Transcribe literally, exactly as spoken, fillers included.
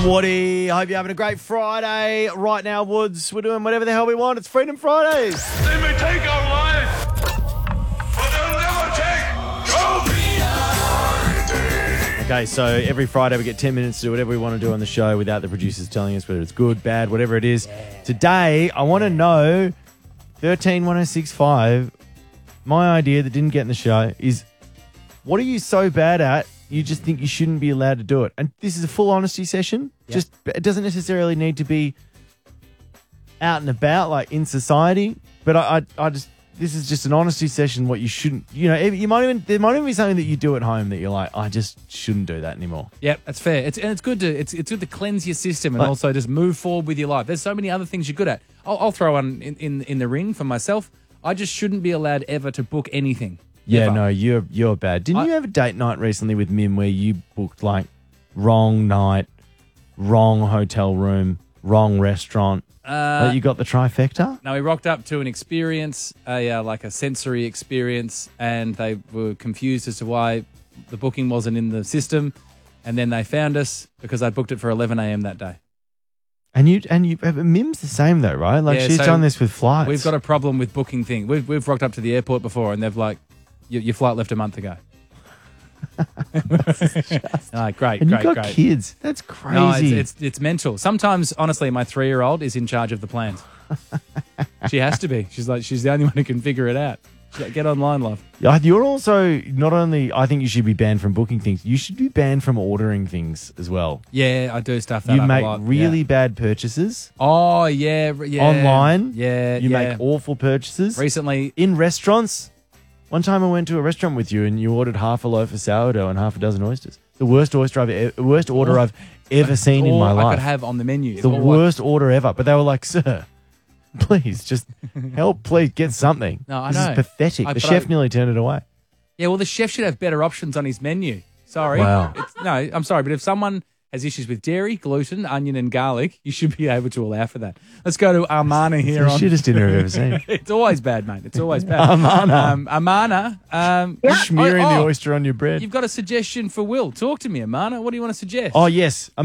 Woody, I hope you're having a great Friday. Right now, Woods, we're doing whatever the hell we want. It's Freedom Fridays. They may take our life, but they'll never take your freedom. Okay, so every Friday we get ten minutes to do whatever we want to do on the show without the producers telling us whether it's good, bad, whatever it is. Yeah. Today, I want to know, thirteen one oh six five, my idea that didn't get in the show is, what are you so bad at you just think you shouldn't be allowed to do it? And this is a full honesty session. Yep. Just it doesn't necessarily need to be out and about, like in society. But I, I, I just this is just an honesty session. What you shouldn't, you know, you might even there might even be something that you do at home that you're like, I just shouldn't do that anymore. Yeah, that's fair. It's and it's good to it's it's good to cleanse your system and like, also just move forward with your life. There's so many other things you're good at. I'll, I'll throw one in, in in the ring for myself. I just shouldn't be allowed ever to book anything. Yeah, Ever. no, you're you're bad. Didn't I, you have a date night recently with Mim where you booked like wrong night, wrong hotel room, wrong restaurant? Uh, like you got the trifecta? No, we rocked up to an experience, a uh, like a sensory experience, and they were confused as to why the booking wasn't in the system, and then they found us because I booked it for eleven a.m. that day. And you and you, Mim's the same though, right? Like yeah, she's so done this with flights. We've got a problem with booking things. We've we've rocked up to the airport before, and they've like, your, your flight left a month ago. ah, great, and great, you've got great. kids. That's crazy. No, it's, it's it's mental. Sometimes, honestly, my three-year-old is in charge of the plans. She has to be. She's like she's the only one who can figure it out. She's like, get online, love. Yeah, you're also not only. I think you should be banned from booking things. You should be banned from ordering things as well. Yeah, I do stuff that You up make a lot. really yeah. bad purchases. Oh yeah, yeah. Online. Yeah, You yeah. make awful purchases. Recently, In restaurants. One time I went to a restaurant with you and you ordered half a loaf of sourdough and half a dozen oysters. The worst oyster I've ever, worst order I've ever seen in all my I life. could have on the menu. It's the all worst order ever. But they were like, sir, please just help. Please get something. No, I this know. is pathetic. I- the but chef I- nearly turned it away. Yeah, well, the chef should have better options on his menu. Sorry. Wow. It's, no, I'm sorry, but if someone has issues with dairy, gluten, onion, and garlic, you should be able to allow for that. Let's go to Armana here. It's on the shittest dinner I've ever seen. It's always bad, mate. It's always bad. Armana. Um, Armana. Um, Smearing oh, the oh, oyster on your bread. You've got a suggestion for Will. Talk to me, Armana. What do you want to suggest? Oh, yes.